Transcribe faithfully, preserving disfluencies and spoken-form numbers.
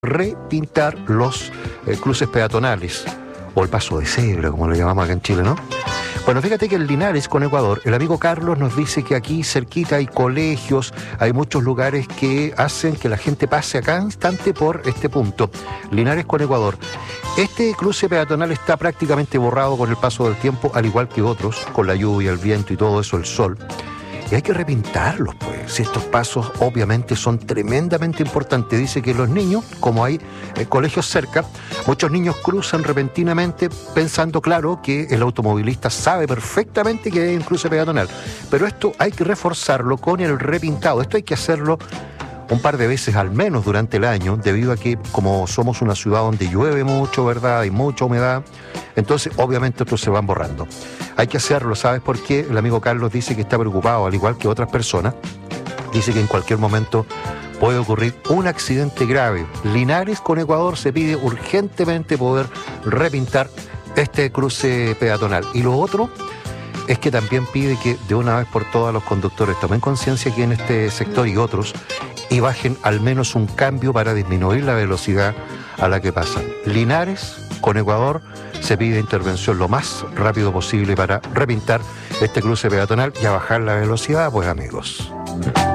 repintar los eh, cruces peatonales, o el paso de cebra, como lo llamamos acá en Chile, ¿no? Bueno, fíjate que en Linares, con Ecuador, el amigo Carlos nos dice que aquí cerquita hay colegios, hay muchos lugares que hacen que la gente pase a cada instante por este punto. Linares con Ecuador. Este cruce peatonal está prácticamente borrado con el paso del tiempo, al igual que otros, con la lluvia, el viento y todo eso, el sol. Y hay que repintarlos, pues. Si estos pasos obviamente son tremendamente importantes. Dice que los niños, como hay eh, colegios cerca, muchos niños cruzan repentinamente pensando, claro, que el automovilista sabe perfectamente que hay un cruce peatonal. Pero esto hay que reforzarlo con el repintado. Esto hay que hacerlo un par de veces al menos durante el año, debido a que como somos una ciudad donde llueve mucho, ¿verdad? Hay mucha humedad, entonces obviamente estos se van borrando. Hay que hacerlo, ¿sabes por qué? El amigo Carlos dice que está preocupado, al igual que otras personas. Dice que en cualquier momento puede ocurrir un accidente grave. Linares con Ecuador se pide urgentemente poder repintar este cruce peatonal. Y lo otro es que también pide que de una vez por todas los conductores tomen conciencia aquí en este sector y otros y bajen al menos un cambio para disminuir la velocidad a la que pasan. Linares con Ecuador se pide intervención lo más rápido posible para repintar este cruce peatonal y a bajar la velocidad, pues amigos.